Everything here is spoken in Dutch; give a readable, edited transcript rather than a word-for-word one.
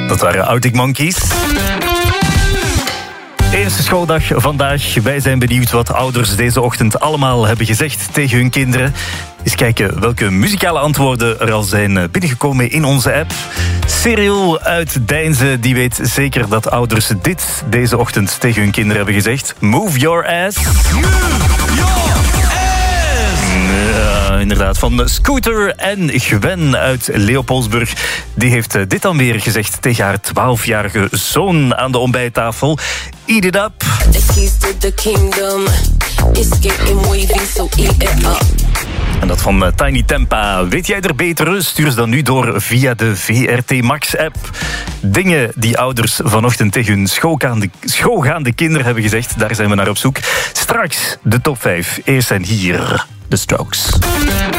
Dat waren Arctic Monkeys. Eerste schooldag vandaag. Wij zijn benieuwd wat ouders deze ochtend allemaal hebben gezegd tegen hun kinderen. Eens kijken welke muzikale antwoorden er al zijn binnengekomen in onze app. Cyril uit Deinze, die weet zeker dat ouders dit deze ochtend tegen hun kinderen hebben gezegd. Move your ass. Ja, inderdaad. Van Scooter en Gwen uit Leopoldsburg. Die heeft dit dan weer gezegd tegen haar 12-jarige zoon aan de ontbijttafel. Eat it up. En dat van Tiny Tempa. Weet jij er beter? Stuur ze dan nu door via de VRT Max-app. Dingen die ouders vanochtend tegen hun schoolgaande kinderen hebben gezegd. Daar zijn we naar op zoek. Straks de top 5. Eerst zijn hier de Strokes.